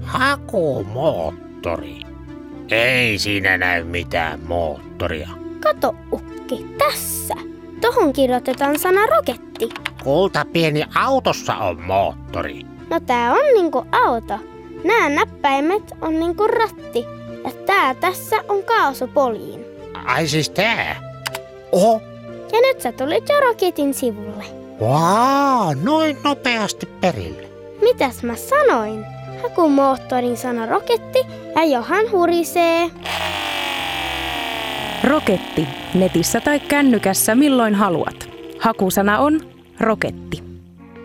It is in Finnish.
Hakumoottori. Ei siinä näy mitään moottoria. Kato, Ukki, tässä. Tohon kirjoitetaan sana roketti. Kultapieni, autossa on moottori. No tää on niinku auto. Nää näppäimet on niinku ratti. Ja tää tässä on kaasupoliin. Ai siis tää? Oho. Ja nyt sä tulit jo roketin sivulle. Noin nopeasti perille. Mitäs mä sanoin? Hakumoottorin sana roketti ja Johan hurisee. Roketti. Netissä tai kännykässä milloin haluat. Hakusana on roketti.